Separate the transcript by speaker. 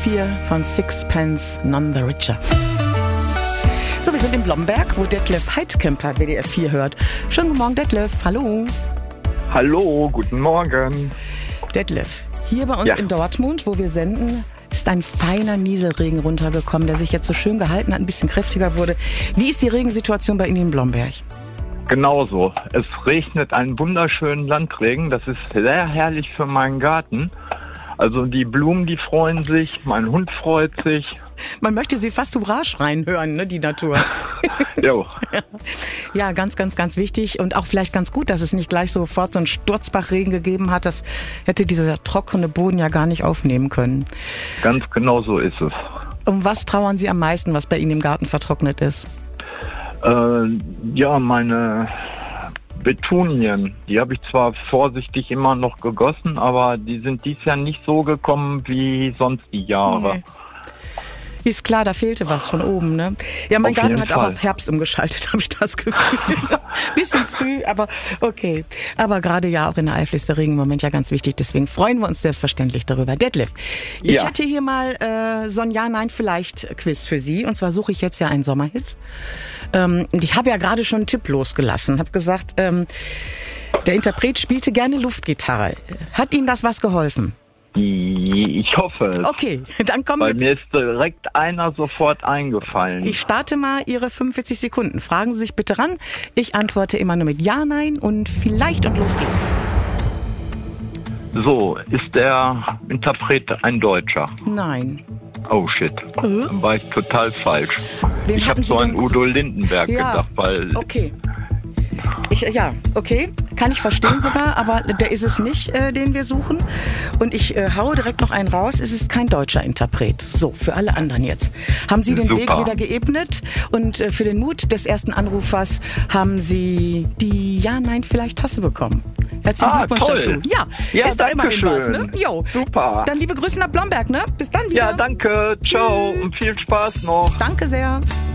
Speaker 1: 4 von Sixpence None the Richer. So, wir sind in Blomberg, wo Detlef Heidkemper WDR 4 hört. Schönen guten Morgen, Detlef. Hallo.
Speaker 2: Hallo, guten Morgen.
Speaker 1: Detlef, hier bei uns in Dortmund, wo wir senden, ist ein feiner Nieselregen runtergekommen, der sich jetzt so schön gehalten hat, ein bisschen kräftiger wurde. Wie ist die Regensituation bei Ihnen in Blomberg?
Speaker 2: Genauso. Es regnet einen wunderschönen Landregen. Das ist sehr herrlich für meinen Garten. Also die Blumen, die freuen sich, mein Hund freut sich.
Speaker 1: Man möchte sie fast hurra schreien hören, ne, die Natur.
Speaker 2: Jo.
Speaker 1: Ja, ganz, ganz, ganz wichtig und auch vielleicht ganz gut, dass es nicht gleich sofort so einen Sturzbachregen gegeben hat. Das hätte dieser trockene Boden ja gar nicht aufnehmen können.
Speaker 2: Ganz genau so ist es.
Speaker 1: Um was trauern Sie am meisten, was bei Ihnen im Garten vertrocknet ist?
Speaker 2: Meine Betunien, die habe ich zwar vorsichtig immer noch gegossen, aber die sind dieses Jahr nicht so gekommen wie sonst die Jahre.
Speaker 1: Okay. Ist klar, da fehlte was von oben, ne? Ja, mein Garten hat auch auf Herbst umgeschaltet, habe ich das Gefühl. Bisschen früh, aber okay. Aber gerade ja auch in der Eifel ist der Regen im Moment ja ganz wichtig, deswegen freuen wir uns selbstverständlich darüber. Detlef, ich hatte hier mal so ein Ja-Nein-Vielleicht-Quiz für Sie, und zwar suche ich jetzt ja einen Sommerhit. Und ich habe ja gerade schon einen Tipp losgelassen, habe gesagt, der Interpret spielte gerne Luftgitarre. Hat Ihnen das was geholfen?
Speaker 2: Ich hoffe es.
Speaker 1: Okay, dann kommen
Speaker 2: wir.
Speaker 1: jetzt.
Speaker 2: Mir ist direkt einer sofort eingefallen.
Speaker 1: Ich starte mal Ihre 45 Sekunden. Fragen Sie sich bitte ran. Ich antworte immer nur mit Ja, Nein und vielleicht und los geht's.
Speaker 2: So, ist der Interpret ein Deutscher?
Speaker 1: Nein.
Speaker 2: Oh shit, dann war ich total falsch.
Speaker 1: Wen
Speaker 2: ich habe so an Udo Lindenberg gedacht, weil...
Speaker 1: Okay. Okay, kann ich verstehen sogar, aber der ist es nicht, den wir suchen. Und ich haue direkt noch einen raus, es ist kein deutscher Interpret. So, für alle anderen jetzt. Haben Sie den Weg wieder geebnet und für den Mut des ersten Anrufers haben Sie die Ja-Nein-Vielleicht-Tasse bekommen. Herzlichen Glückwunsch dazu. Ja, ist doch immerhin was, ne? Jo.
Speaker 2: Super.
Speaker 1: Dann liebe Grüße nach Blomberg, ne? Bis dann wieder.
Speaker 2: Ja, danke. Ciao und viel Spaß noch.
Speaker 1: Danke sehr.